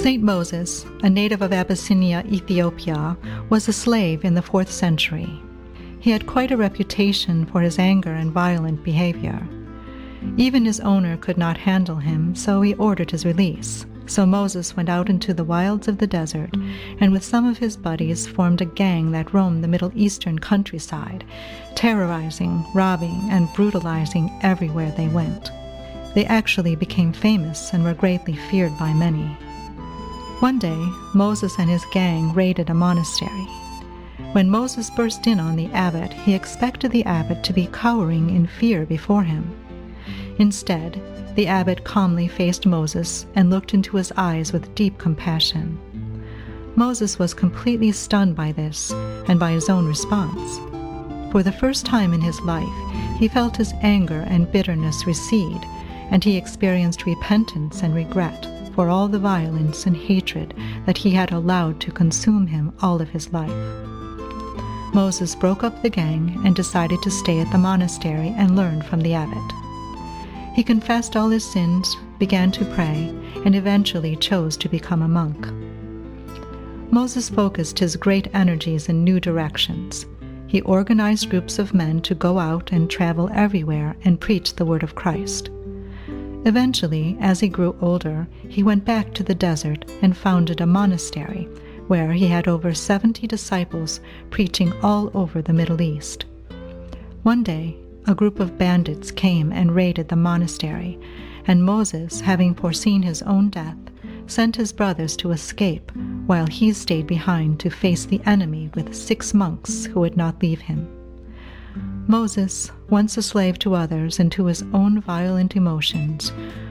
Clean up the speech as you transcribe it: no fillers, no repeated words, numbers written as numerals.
Saint Moses, a native of Abyssinia, Ethiopia, was a slave in the 4th century. He had quite a reputation for his anger and violent behavior. Even his owner could not handle him, so he ordered his release. So Moses went out into the wilds of the desert, and with some of his buddies formed a gang that roamed the Middle Eastern countryside, terrorizing, robbing, and brutalizing everywhere they went. They actually became famous and were greatly feared by many. One day, Moses and his gang raided a monastery. When Moses burst in on the abbot, he expected the abbot to be cowering in fear before him. Instead, the abbot calmly faced Moses and looked into his eyes with deep compassion. Moses was completely stunned by this and by his own response. For the first time in his life, he felt his anger and bitterness recede, and he experienced repentance and regret for all the violence and hatred that he had allowed to consume him all of his life. Moses broke up the gang and decided to stay at the monastery and learn from the abbot. He confessed all his sins, began to pray, and eventually chose to become a monk. Moses focused his great energies in new directions. He organized groups of men to go out and travel everywhere and preach the word of Christ. Eventually, as he grew older, he went back to the desert and founded a monastery where he had over 70 disciples preaching all over the Middle East. One day, a group of bandits came and raided the monastery, and Moses, having foreseen his own death, sent his brothers to escape, while he stayed behind to face the enemy with 6 monks who would not leave him. Moses, once a slave to others and to his own violent emotions,